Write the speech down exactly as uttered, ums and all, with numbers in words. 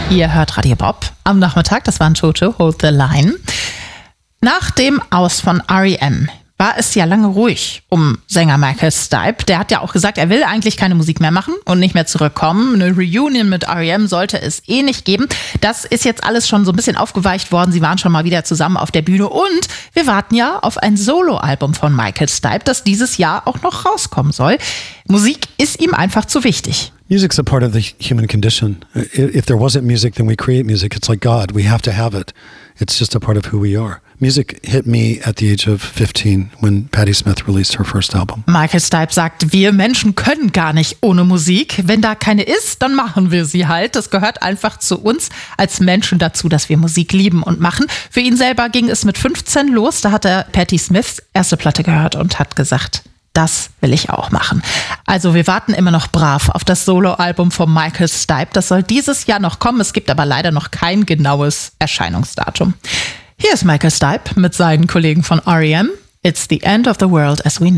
Ihr hört Radio Bob am Nachmittag, das waren Jojo, Hold the Line. Nach dem Aus von R E M war es ja lange ruhig um Sänger Michael Stipe. Der hat ja auch gesagt, er will eigentlich keine Musik mehr machen und nicht mehr zurückkommen. Eine Reunion mit R E M sollte es eh nicht geben. Das ist jetzt alles schon so ein bisschen aufgeweicht worden. Sie waren schon mal wieder zusammen auf der Bühne und wir warten ja auf ein Soloalbum von Michael Stipe, das dieses Jahr auch noch rauskommen soll. Musik ist ihm einfach zu wichtig. Music's a part of the human condition. If there wasn't music, then we create music. It's like God. We have to have it. It's just a part of who we are. Music hit me at the age of fifteen when Patti Smith released her first album. Michael Stipe sagt, wir Menschen können gar nicht ohne Musik. Wenn da keine ist, dann machen wir sie halt. Das gehört einfach zu uns als Menschen dazu, dass wir Musik lieben und machen. Für ihn selber ging es mit fünfzehn los. Da hat er Patti Smiths erste Platte gehört und hat gesagt, das will ich auch machen. Also wir warten immer noch brav auf das Soloalbum von Michael Stipe. Das soll dieses Jahr noch kommen. Es gibt aber leider noch kein genaues Erscheinungsdatum. Hier ist Michael Stipe mit seinen Kollegen von R E M. It's the end of the world as we know.